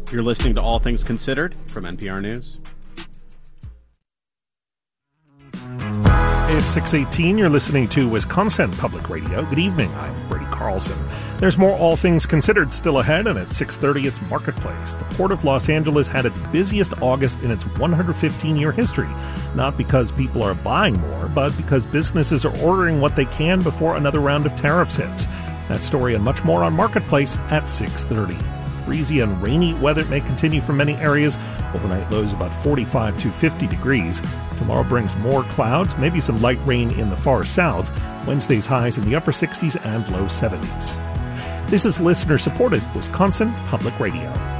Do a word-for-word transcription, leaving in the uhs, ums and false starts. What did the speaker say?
You're listening to All Things Considered from N P R News. It's six eighteen. You're listening to Wisconsin Public Radio. Good evening. I'm Brady Carlson. There's more All Things Considered still ahead, and at six thirty, it's Marketplace. The Port of Los Angeles had its busiest August in its one hundred fifteen-year history, not because people are buying more, but because businesses are ordering what they can before another round of tariffs hits. That story and much more on Marketplace at six thirty. Breezy and rainy weather may continue for many areas. Overnight lows about forty-five to fifty degrees. Tomorrow brings more clouds, maybe some light rain in the far south. Wednesday's highs in the upper sixties and low seventies. This is listener-supported Wisconsin Public Radio.